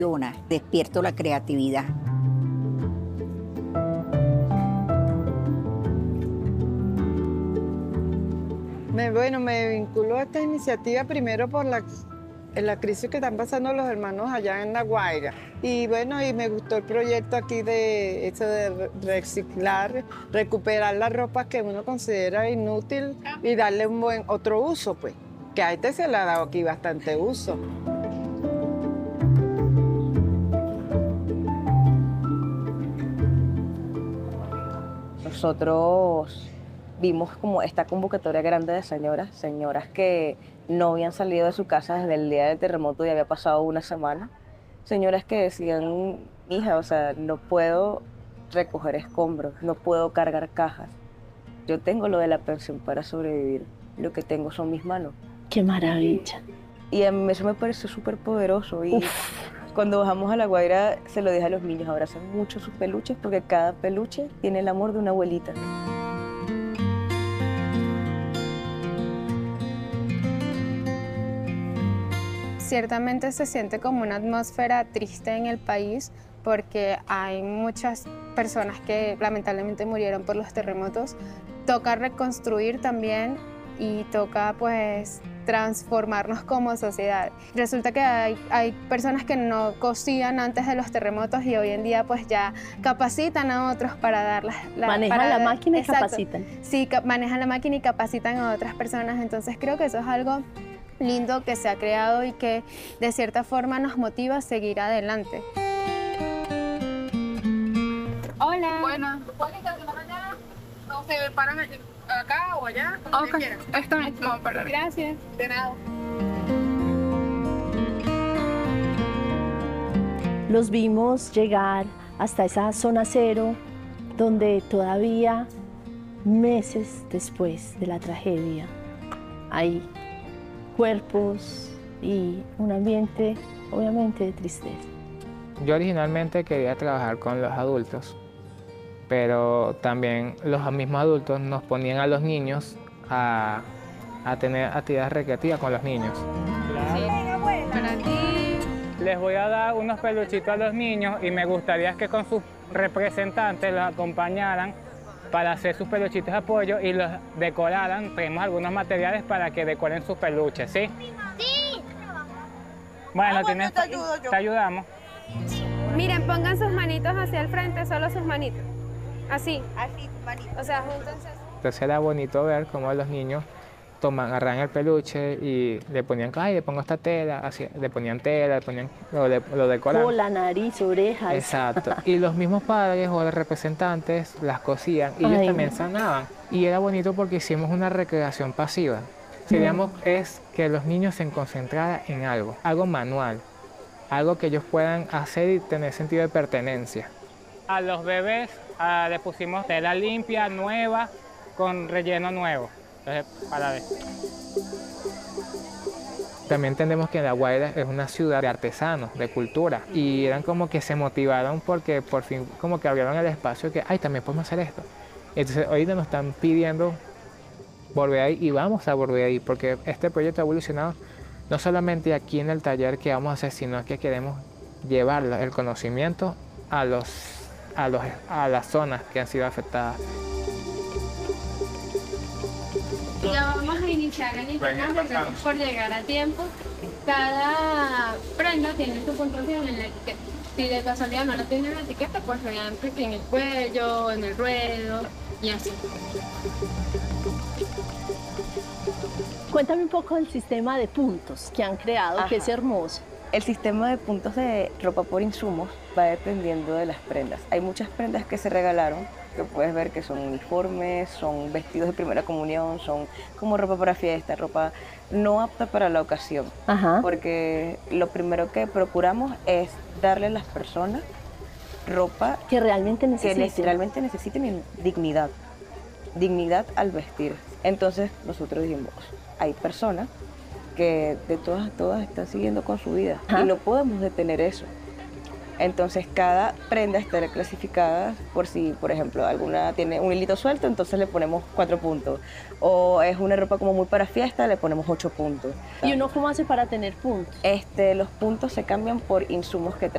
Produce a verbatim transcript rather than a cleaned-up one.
Despierto la creatividad. Me, bueno, me vinculó a esta iniciativa primero por la, la crisis que están pasando los hermanos allá en La Guaira. Y bueno, y me gustó el proyecto aquí de eso de reciclar, recuperar la ropa que uno considera inútil y darle un buen otro uso, pues. Que a este se le ha dado aquí bastante uso. Nosotros vimos como esta convocatoria grande de señoras, señoras que no habían salido de su casa desde el día del terremoto y había pasado una semana. Señoras que decían, hija, o sea, no puedo recoger escombros, no puedo cargar cajas. Yo tengo lo de la pensión para sobrevivir, lo que tengo son mis manos. ¡Qué maravilla! Y a mí eso me pareció súper poderoso. Y Uf. Cuando bajamos a La Guaira se lo dije a los niños, abracen mucho sus peluches porque cada peluche tiene el amor de una abuelita. Ciertamente se siente como una atmósfera triste en el país porque hay muchas personas que lamentablemente murieron por los terremotos. Toca reconstruir también y toca pues transformarnos como sociedad. Resulta que hay, hay personas que no cosían antes de los terremotos y hoy en día pues ya capacitan a otros para dar la... la manejan para, la máquina y exacto, capacitan. Sí, manejan la máquina y capacitan a otras personas. Entonces creo que eso es algo lindo que se ha creado y que de cierta forma nos motiva a seguir adelante. Hola. Buenas. ¿No se paran acá o allá? Ok, está bien. Vamos a parar. Gracias. De nada. Los vimos llegar hasta esa zona cero, donde todavía meses después de la tragedia hay cuerpos y un ambiente, obviamente, de tristeza. Yo originalmente quería trabajar con los adultos, pero también los mismos adultos nos ponían a los niños a, a tener actividades recreativas con los niños. Sí. Para ti. Les voy a dar unos peluchitos a los niños y me gustaría que con sus representantes los acompañaran para hacer sus peluchitos de apoyo y los decoraran. Tenemos algunos materiales para que decoren sus peluches, ¿sí? Sí. Bueno, ah, tienes, te, te ayudamos. Miren, pongan sus manitos hacia el frente, solo sus manitos. Así. Así, sus manitos. O sea, júntense. Entonces era bonito ver cómo los niños toman, agarran el peluche y le ponían, ay, le pongo esta tela, así, le ponían tela, le ponían, lo, lo decoraban. Cola, nariz, orejas. Exacto. Y los mismos padres o los representantes las cosían y ay, ellos también sanaban. Y era bonito porque hicimos una recreación pasiva. Queríamos es que los niños se concentraran en algo, algo manual, algo que ellos puedan hacer y tener sentido de pertenencia. A los bebés a, les pusimos tela limpia, nueva, con relleno nuevo. Entonces, para ver. También entendemos que La Guaira es una ciudad de artesanos, de cultura, y eran como que se motivaron porque por fin como que abrieron el espacio que, ay, también podemos hacer esto. Entonces, ahorita nos están pidiendo volver ahí y vamos a volver ahí porque este proyecto ha evolucionado no solamente aquí en el taller que vamos a hacer, sino que queremos llevar el conocimiento a, los, a, los, a las zonas que han sido afectadas. Ya vamos a iniciar el intercambio, gracias por llegar a tiempo. Cada prenda tiene su puntuación en la etiqueta. Si de casualidad no la tiene en la etiqueta, pues vean en el cuello, en el ruedo y así. Cuéntame un poco del sistema de puntos que han creado, Ajá. que es hermoso. El sistema de puntos de ropa por insumos va dependiendo de las prendas. Hay muchas prendas que se regalaron, que puedes ver que son uniformes, son vestidos de primera comunión, son como ropa para fiesta, ropa no apta para la ocasión. Ajá. Porque lo primero que procuramos es darle a las personas ropa que realmente necesiten, que realmente necesiten dignidad, dignidad al vestir. Entonces nosotros dijimos, hay personas que de todas todas están siguiendo con su vida Ajá. y no podemos detener eso. Entonces cada prenda está clasificada por si, por ejemplo, alguna tiene un hilito suelto, entonces le ponemos cuatro puntos. O es una ropa como muy para fiesta, le ponemos ocho puntos. ¿Y uno cómo hace para tener puntos? Este, los puntos se cambian por insumos que traen.